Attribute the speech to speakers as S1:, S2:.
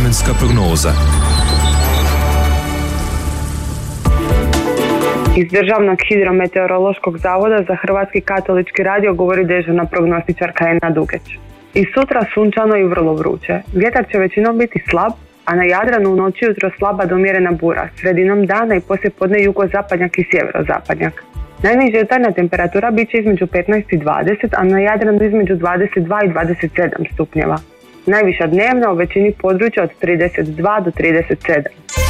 S1: vremenska prognoza.
S2: Iz Državnog hidrometeorološkog zavoda za Hrvatski katolički radio govori dežurna prognostičarka Ena Dugeć. I sutra sunčano i vrlo vruće. Vjetar će većinom biti slab, a na Jadranu u noći jutro slaba do umjerena bura, sredinom dana i poslijepodne jugozapadnjak i sjeverozapadnjak. Najniža jutarnja temperatura bit će između 15 i 20, a na Jadranu između 22 i 27 stupnjeva. Najviša dnevna u većini područja od 32 do 37.